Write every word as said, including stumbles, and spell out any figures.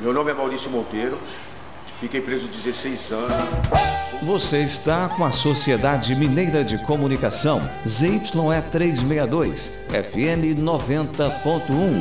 Meu nome é Maurício Monteiro, fiquei preso dezesseis anos. Você está com a Sociedade Mineira de Comunicação, Z Y E trezentos e sessenta e dois, F M noventa ponto um.